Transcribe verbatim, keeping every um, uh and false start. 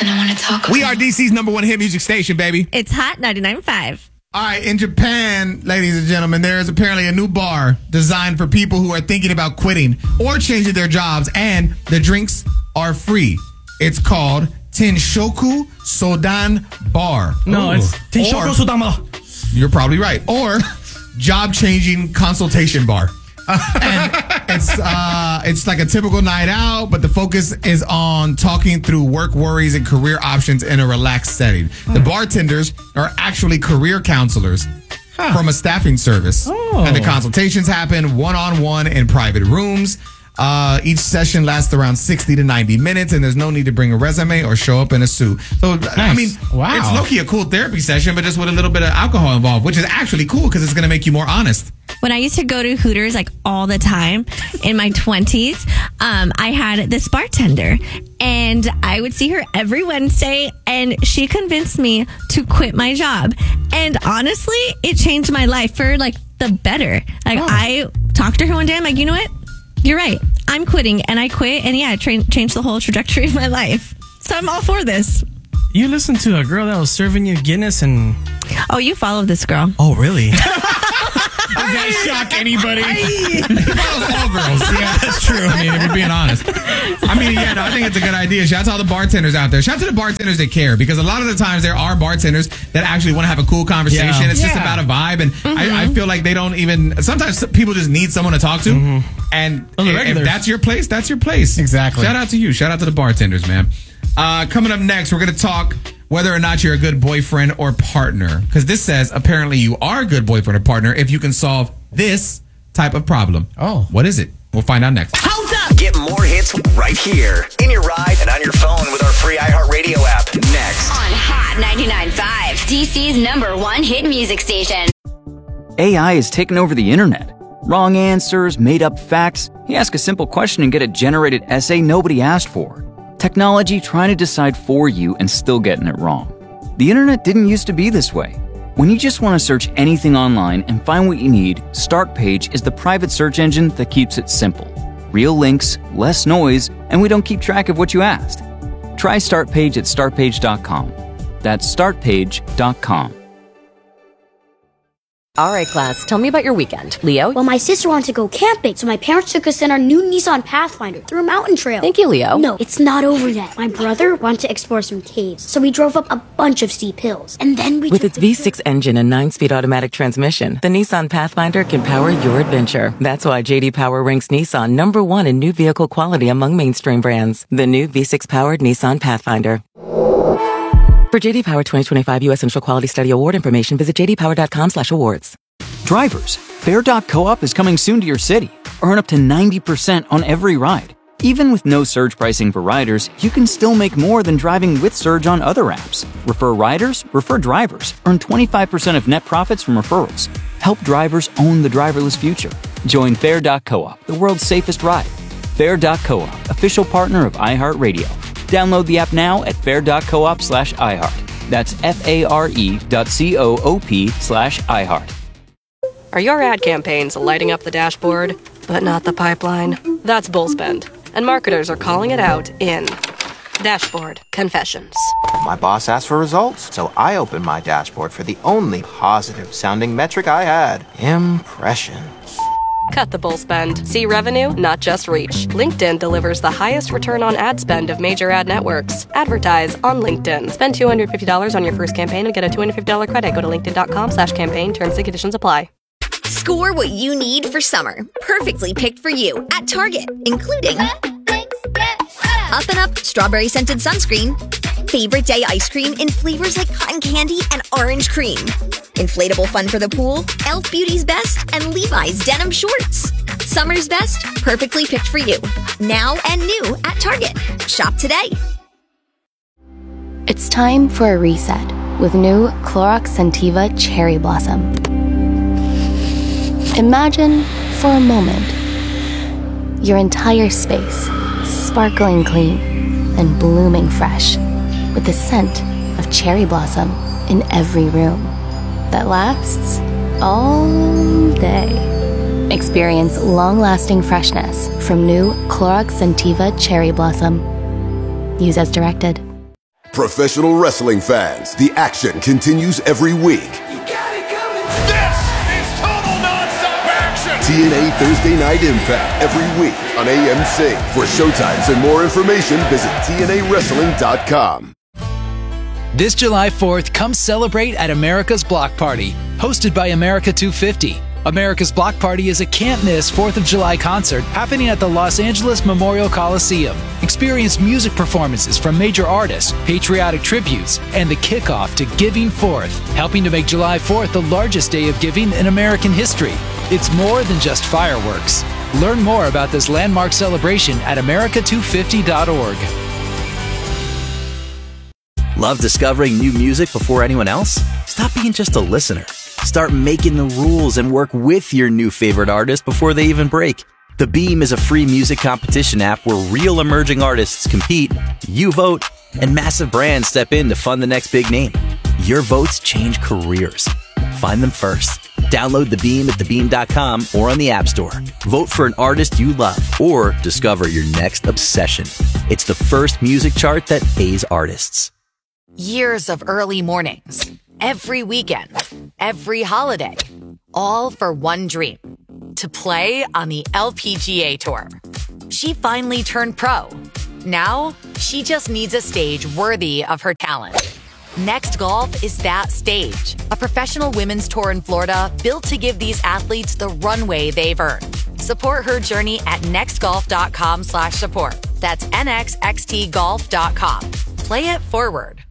and I want to talk. We are D C's number one hit music station, baby. It's Hot ninety-nine point five. All right, in Japan, ladies and gentlemen, there is apparently a new bar designed for people who are thinking about quitting or changing their jobs, and the drinks are free. It's called Tenshoku Sodan Bar. No, Ooh. it's Tenshoku Or- Sodama. You're probably right. Or job-changing consultation bar. And it's uh, it's like a typical night out, but the focus is on talking through work worries and career options in a relaxed setting. The bartenders are actually career counselors Huh. from a staffing service. Oh. And the consultations happen one-on-one in private rooms. Uh, each session lasts around sixty to ninety minutes, and there's no need to bring a resume or show up in a suit. So, I mean, Wow. it's low-key a cool therapy session, but just with a little bit of alcohol involved, which is actually cool because it's going to make you more honest. When I used to go to Hooters like all the time in my twenties, um, I had this bartender and I would see her every Wednesday, and she convinced me to quit my job. And honestly, it changed my life for like the better. Like Oh. I talked to her one day. I'm like, you know what? You're right. I'm quitting. And I quit. And yeah, it tra- changed the whole trajectory of my life. So I'm all for this. You listened to a girl that was serving you Guinness and... Oh, you followed this girl. Oh, really? Does that shock anybody? All girls. Yeah, that's true. I mean, if you're being honest. I mean, yeah, no, I think it's a good idea. Shout out to all the bartenders out there. Shout out to the bartenders that care, because a lot of the times there are bartenders that actually want to have a cool conversation. Yeah. It's just Yeah. about a vibe, and I, I feel like they don't even. Sometimes people just need someone to talk to, and Oh, the if regulars. that's your place, that's your place. Exactly. Shout out to you. Shout out to the bartenders, man. Uh, coming up next, we're going to talk whether or not you're a good boyfriend or partner, because this says apparently you are a good boyfriend or partner if you can solve this type of problem. Oh. What is it? We'll find out next. Hold up! Get more hits right here, in your ride and on your phone with our free iHeartRadio app. Next. On Hot ninety-nine point five, D C's number one hit music station. A I has taken over the internet. Wrong answers, made up facts. You ask a simple question and get a generated essay nobody asked for. Technology trying to decide for you and still getting it wrong. The internet didn't used to be this way. When you just want to search anything online and find what you need, Startpage is the private search engine that keeps it simple. Real links, less noise, and we don't keep track of what you asked. Try Startpage at startpage dot com. That's startpage dot com. All right, class, tell me about your weekend. Leo? Well, my sister wanted to go camping, so my parents took us in our new Nissan Pathfinder through a mountain trail. Thank you, Leo. No, it's not over yet. My brother wanted to explore some caves, so we drove up a bunch of steep hills. And then we With took its the V six engine and nine-speed automatic transmission, the Nissan Pathfinder can power your adventure. That's why J D Power ranks Nissan number one in new vehicle quality among mainstream brands. The new V six-powered Nissan Pathfinder. For J D Power twenty twenty-five U S Initial Quality Study Award information, visit j d power dot com slash awards. Drivers, Fair dot coop is coming soon to your city. Earn up to ninety percent on every ride. Even with no surge pricing for riders, you can still make more than driving with surge on other apps. Refer riders, refer drivers. Earn twenty-five percent of net profits from referrals. Help drivers own the driverless future. Join Fair dot coop, the world's safest ride. Fair dot coop, official partner of iHeartRadio. Download the app now at fair dot coop slash iHeart. That's F-A-R-E dot C-O-O-P slash iHeart. Are your ad campaigns lighting up the dashboard, but not the pipeline? That's Bullspend, and marketers are calling it out in Dashboard Confessions. My boss asked for results, so I opened my dashboard for the only positive-sounding metric I had. Impressions. Cut the bull spend. See revenue, not just reach. LinkedIn delivers the highest return on ad spend of major ad networks. Advertise on LinkedIn. Spend two hundred fifty dollars on your first campaign and get a two hundred fifty dollars credit. Go to linkedin dot com slash campaign. Terms and conditions apply. Score what you need for summer. Perfectly picked for you at Target, including Up and Up strawberry scented sunscreen, favorite day ice cream in flavors like cotton candy and orange cream, inflatable fun for the pool, e l f Beauty's Best, and Levi's denim shorts. Summer's best, perfectly picked for you. Now and new at Target. Shop today. It's time for a reset with new Clorox Scentiva Cherry Blossom. Imagine, for a moment, your entire space sparkling clean and blooming fresh with the scent of cherry blossom in every room that lasts all day. Experience long-lasting freshness from new Clorox Scentiva Cherry Blossom. Use as directed. Professional wrestling fans, the action continues every week. This is total nonstop action! T N A Thursday Night Impact every week on A M C. For showtimes and more information, visit T N A wrestling dot com. This July fourth, come celebrate at America's Block Party, hosted by America two fifty. America's Block Party is a can't-miss fourth of July concert happening at the Los Angeles Memorial Coliseum. Experience music performances from major artists, patriotic tributes, and the kickoff to Giving Fourth, helping to make July fourth the largest day of giving in American history. It's more than just fireworks. Learn more about this landmark celebration at America two fifty dot org. Love discovering new music before anyone else? Stop being just a listener. Start making the rules and work with your new favorite artist before they even break. The Beam is a free music competition app where real emerging artists compete, you vote, and massive brands step in to fund the next big name. Your votes change careers. Find them first. Download The Beam at the beam dot com or on the App Store. Vote for an artist you love or discover your next obsession. It's the first music chart that pays artists. Years of early mornings, every weekend, every holiday, all for one dream, to play on the L P G A Tour. She finally turned pro. Now, she just needs a stage worthy of her talent. Next Golf is that stage, a professional women's tour in Florida built to give these athletes the runway they've earned. Support her journey at next golf dot com slash support. That's N X X T golf dot com. Play it forward.